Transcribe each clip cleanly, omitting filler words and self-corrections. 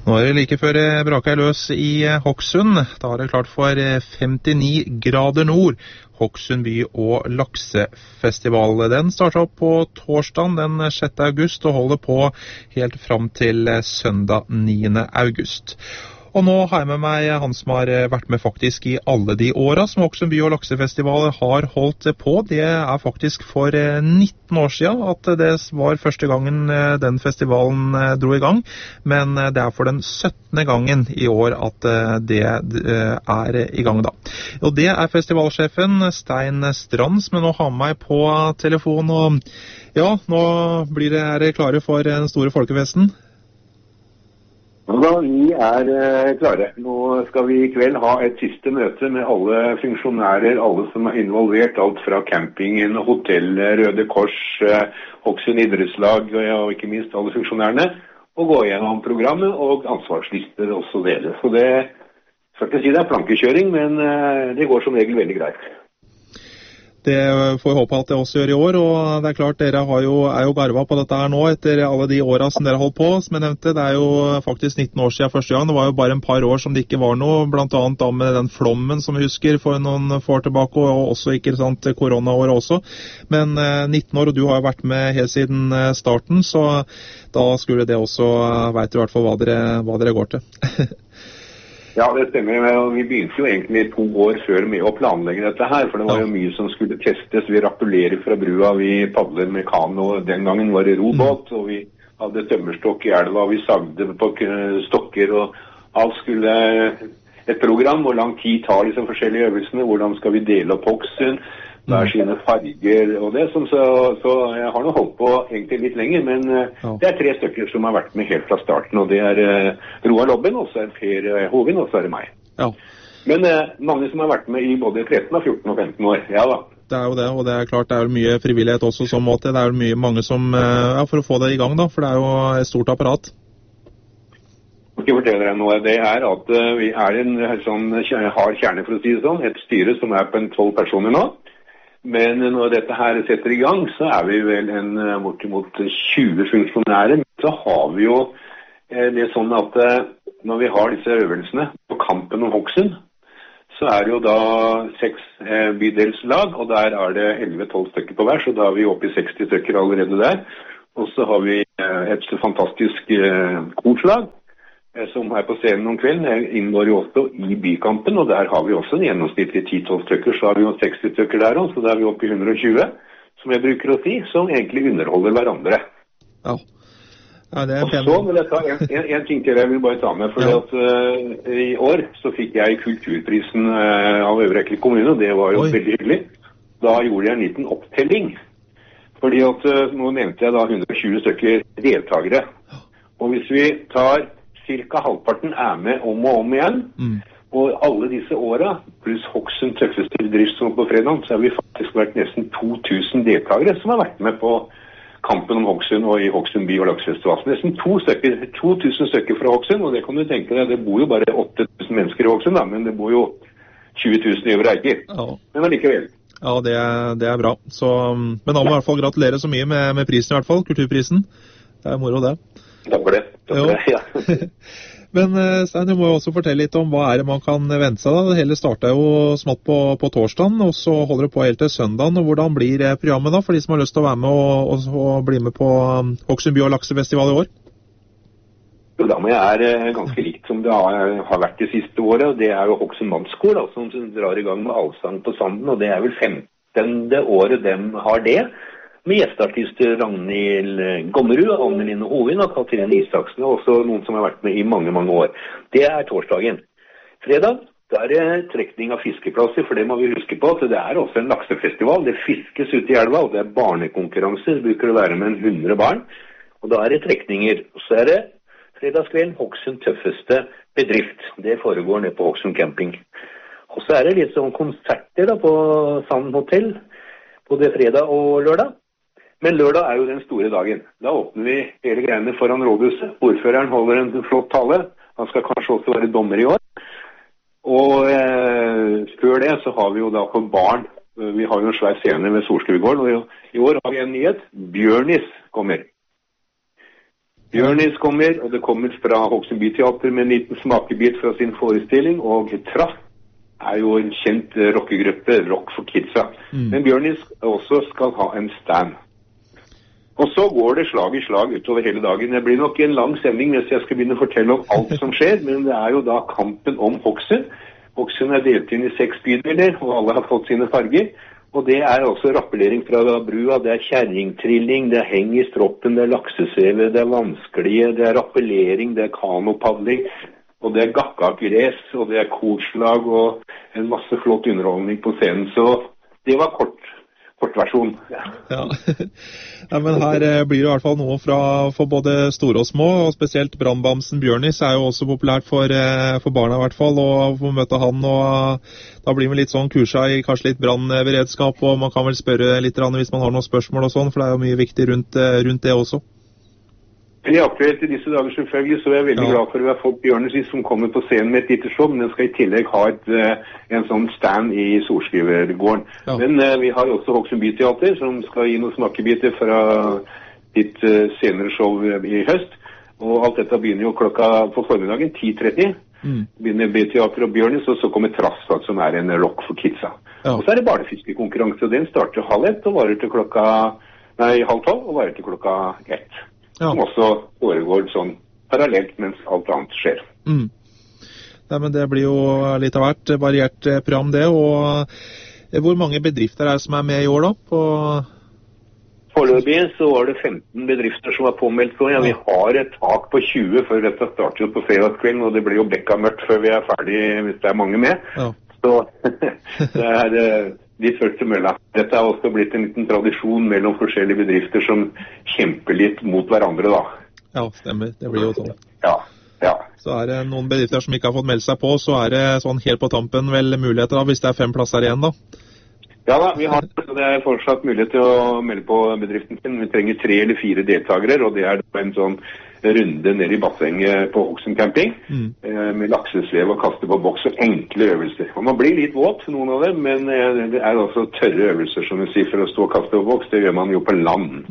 Nå det like før braket løs i Hokksund. Da det klart for 59 grader nord. Hokksund by og laksefestival. Den starter opp på torsdagen den 6. august og holder på helt fram til søndag 9. august. Og nå har jeg med meg han som har vært med faktisk i alle de årene som Hokksund by og laksefestival har holdt på. Det faktisk for 19 år siden at det var første gangen den festivalen dro i gang. Men det for den 17. gangen i år at det i gang da. Og det festivalsjefen Stein Strands, men nå har han meg på telefon. Og ja, nå blir dere klare for den store folkefesten. Ja, vi klare. Nå skal vi i kveld ha et siste møte med alle funksjonærer, alle som involvert, alt fra campingen, hotell, Røde Kors, Hokksund idrettslag og ikke minst alle funksjonærene, og gå gjennom programmet og ansvarslister og så videre. Så det skal ikke si det plankekjøring, men det går som regel veldig greit. Det får jeg håpe at det også gjør i år, og det klart dere er jo garvet på dette her nå etter alle de årene som dere holdt på. Som jeg nevnte, det jo faktisk 19 år siden første gang. Det var jo bare en par år som det ikke var noe, blant annet da med den flommen som vi husker for noen år tilbake, og også ikke sant, koronaåret også. Men 19 år, og du har jo vært med helt siden starten, så da skulle det også, vet du i hvert fall hva dere går til. Ja, det stemmer. Vi begynte jo egentlig 2 år før med å planlegge dette her, for det var jo mye som skulle testes. Vi rappulerer fra brua, vi padler med kano, den gangen var det robåt, og vi hadde tømmerstokk i elva, vi sagde på stokker, og alt skulle et program, hvor lang tid tar disse forskjellige øvelsene, hvordan skal vi dele opp Hokksund, hver sine farger og det, så jeg har nå holdt på egentlig litt lenger, men det 3 stykker som har vært med helt fra starten, og det Roar Lobben, og så Per Hovin, og så det meg. Ja. Men mange som har vært med i både 13, 14 og 15 år, ja da. Det jo det, og det klart det jo mye frivillighet også som måte, det jo mange som, for å få det i gang da, for det jo et stort apparat. Jeg skal fortelle deg noe, det at vi en sånn hard kjerne, for å si det sånn, et styre som på 12 personer nå. Men når dette her setter i gang, så vi vel bortimot 20 funksjonærer. Så har vi jo det sånn at når vi har disse øvelsene på kampen om Hokksund, så det jo da 6 bydelslag, og der det 11-12 stykker på hver, så da vi oppe i 60 stykker allerede der. Og så har vi et fantastisk korslag, som på scenen om kvelden, inngår jo også i bykampen, og der har vi også en gjennomsnittlig 10-12 stykker, så har vi jo 60 stykker der også, så da vi oppe i 120, som jeg bruker å si, som egentlig underholder hverandre. Ja. Ja, det og så vil jeg ta en ting til jeg vil bare ta med, for at i år så fikk jeg kulturprisen av Øvre Eiker kommune, og det var jo veldig hyggelig. Da gjorde jeg en liten opptelling, fordi at nå nevnte jeg da 120 stykker deltagere, og hvis vi tar cirka halvparten med om og om igjen, og alle disse årene, pluss Hokksund tøffeste bedrift som på fredag, så har vi faktisk vært nesten 2000 deltagere som har vært med på kampen om Hokksund og i Hokksund by og laksefestival. Nesten 2000 stykker fra Hokksund, og det kan du tenke deg, det bor jo bare 8000 mennesker i Hokksund, da, men det bor jo 20 000 i Øvre Eiker. Ja. Men allikevel. Ja, det bra. Så, men da må i hvert fall gratulere så mye med prisen i hvert fall, kulturprisen. Det moro det. Takk for det. Ja. Men Stein, du må jo også fortelle litt om hva det man kan vente seg da. Det hele startet jo smått på torsdagen, og så holder det på helt til søndagen. Og hvordan blir programmet da, for de som har lyst til å være med og bli med på Hokksund by og laksefestival i år? Programmet ganske likt som det har vært de siste året, og det jo Hokksund mannskole, som drar i gang med allsang på sanden, og det vel 15. året de har det. Med gjesteartister Ragnhild Gommerud, Anne-Line Hovin og Katrine Isaksen, og også noen som har vært med i mange, mange år. Det torsdagen. Fredag, da det trekning av fiskeplasser, for det må vi huske på, at det også en laksefestival. Det fiskes ute i elva, og det barnekonkurranser, det bruker å være med 100 barn. Og da det trekninger. Så det fredagskvelden Hokksund tøffeste bedrift. Det foregår nede på Hokksund camping. Og så det litt sånn konserter da på Sand Hotel, både fredag og lørdag. Men lørdag jo den store dagen. Da åpner vi hele greiene foran rådhuset. Ordføreren holder en flott tale. Han skal kanskje også være dommer i år. Og før det så har vi jo da for barn. Vi har jo en svær scene ved Solskjøgården, og i år har vi en nyhet. Bjørnis kommer. Bjørnis kommer, og det kommer fra Hokksund Byteater med en liten smakebit fra sin forestilling, og Traff er jo en kjent rockegruppe, Rock for Kidsa. Men Bjørnis også skal ha en stand. Og så går det slag i slag utover hele dagen. Det blir nok en lang sending hvis jeg skal begynne å fortelle om alt som skjer, men det er jo da kampen om Hokksund. Hokksund er delt inn i 6 bydeler, og alle har fått sine farger. Og det er også rappellering fra brua, det er kjerringtrilling, det er heng i stroppen, det er laksesele, det er vanskelige, det er rappellering, det er kanopadling, og det er gakkagres, og det er korslag, og en masse flott underholdning på scenen. Så det var kortversjon. Ja, men her blir det i hvert fall noe for både store og små, og spesielt brannbamsen Bjørnis er jo også populært for barna i hvert fall, og få møte han, og da blir man litt sånn kursa i kanskje litt brannberedskap, og man kan vel spørre litt hvis man har noen spørsmål og sånn, for det er jo mye viktig rundt det også. Det er aktuelt i disse dager selvfølgelig, så jeg er veldig glad for å ha fått Bjørnis som kommer på scenen med et lite show, men den skal i tillegg ha en sånn stand i Solskrivergården. Ja. Men vi har også Hokksund Byteater som skal gi noen smakebiter fra ditt senere show i høst, og alt dette begynner jo klokka på formiddagen, 10:30. Begynner Byteater og Bjørnis, og så kommer Trass, som er en rock for kidsa. Ja. Og så er det barnefiskekonkurranse, og den starter 12:30 og varer til 12:30 og varer til klokka 1. Ja. Som også foregår sånn parallelt mens alt annet skjer. Nei, men det blir jo litt av hvert variert program det, og hvor mange bedrifter er det som er med i år da? Foreløpig så var det 15 bedrifter som var påmeldt, så vi har et tak på 20, for dette starter jo på fredagskvelden, og det blir jo bekka mørkt før vi er ferdig hvis det er mange med. Ja. Så det er litt først til mølla. Dette har også blitt en liten tradisjon mellom forskjellige bedrifter som kjemper litt mot hverandre da. Ja, stemmer. Det blir jo sånn. Ja. Så er det noen bedrifter som ikke har fått meldt seg på, så er det sånn helt på tampen vel muligheter da, hvis det er 5 plasser igjen da. Ja da, det er fortsatt mulighet til å melde på bedriften sin. Vi trenger 3 eller 4 deltagere, og det er en sånn runde ned i bassenget på Hokksund camping, med lakseslev og kaste på boks og enkle øvelser. Og man blir litt våt, noen av dem, men det er altså tørre øvelser, som vi sier, for å stå og kaste på boks. Det gjør man jo på land.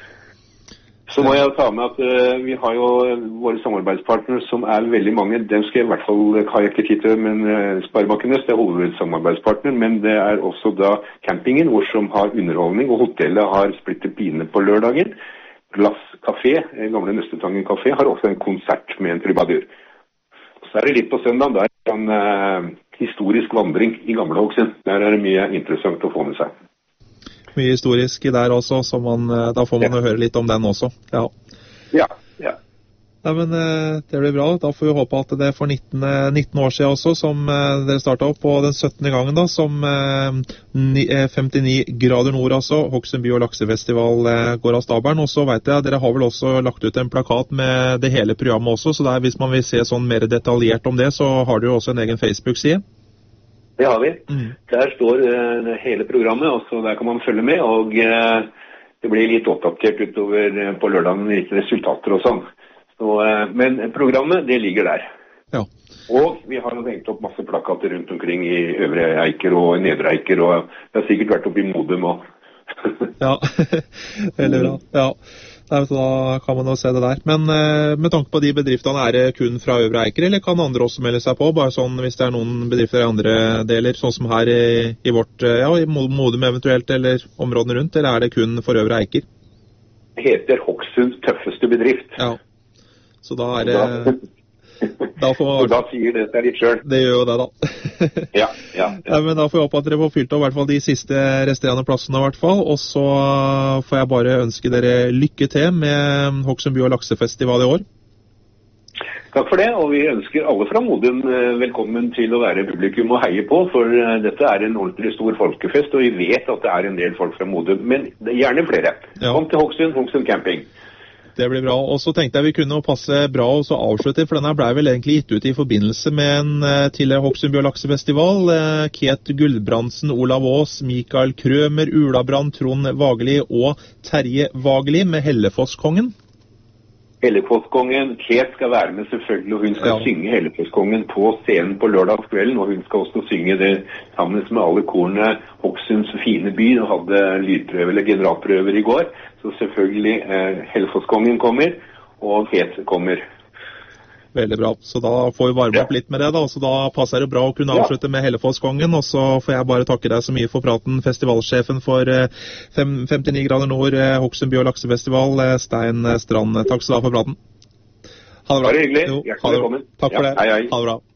Så må jeg ta med at vi har jo våre samarbeidspartnere som er veldig mange. Dem skal jeg i hvert fall ha ikke tid til, men Sparebanken Øst er hovedsamarbeidspartner, men det er også da campingen, hvor som har underholdning, og hotellet har splitter pine på lørdagen. Glass Café, gamle Nøstetangen Café, har også en konsert med en trubadur. Så er det litt på søndag, da er det en historisk vandring i gamle Hokksund. Der er det mye interessant å få med seg. Mye historisk der også, så da får man jo høre litt om den også. Ja. Nei, men det blir bra. Da får vi håpe at det er for 19 år siden også, som dere startet opp på den 17. gangen da, som 59 grader nord altså, Hokksund by- og laksefestival går av stabelen. Og så vet jeg, dere har vel også lagt ut en plakat med det hele programmet også, så der, hvis man vil se sånn mer detaljert om det, så har du jo også en egen Facebook-side. Det har vi. Der står hele programmet, og så der kan man følge med, og det blir litt oppdatert utover på lørdagen, litt resultater og sånn. Så, men programmet, det ligger der. Ja. Og vi har hengt opp masse plakater rundt omkring i Øvre Eiker og Nedre Eiker, og det har sikkert vært oppe i Modum også. Ja, veldig bra. Ja. Nei, så da kan man jo se det der. Men med tanke på de bedriftene, er det kun fra Øvre Eiker, eller kan andre også melde seg på? Bare sånn hvis det er noen bedrifter i andre deler, sånn som her i vårt, i Modum eventuelt, eller områdene rundt, eller er det kun for Øvre Eiker? Det heter Hokksunds tøffeste bedrift. Ja. Så da er det... Og da sier det seg litt selv. Det gjør jo det da. Ja. Nei, men da får jeg håpe at dere får fylt opp i hvert fall de siste resterende plassene i hvert fall, og så får jeg bare ønske dere lykke til med Hokksund by- og laksefestival i år. Takk for det, og vi ønsker alle fra Modum velkommen til å være publikum og heie på, for dette er en ordentlig stor folkefest, og vi vet at det er en del folk fra Modum, men gjerne flere. Kom til Hokksund camping. Det blir bra. Og så tenkte jeg vi kunne passe bra og så avslutte, for denne ble vel egentlig gitt ut i forbindelse med en tidligere Hokksund by- og laksefestival. Ket Guldbrandsen, Olav Aas, Mikael Krømer, Ula Brand, Trond Vageli og Terje Vageli med Hellefosskongen. Hellefosskongen, Ket skal være med selvfølgelig, og hun skal synge Hellefosskongen på scenen på lørdagskvelden, og hun skal også synge det sammen med alle korene Hokksunds fine by, og hadde lydprøve eller generalprøver i går. Så selvfølgelig Hellefosskongen kommer, og het kommer. Veldig bra. Så da får vi varme opp litt med det da, så da passer det bra å kunne avslutte med Hellefoss-kongen, og så får jeg bare takke deg så mye for praten, festivalsjefen for 59 grader nord, Hokksund by- og laksefestival, Stein Strand. Takk skal du ha for praten. Ha det bra. Bare hyggelig. Hjertelig velkommen. Takk for det. Hei, hei. Ha det bra.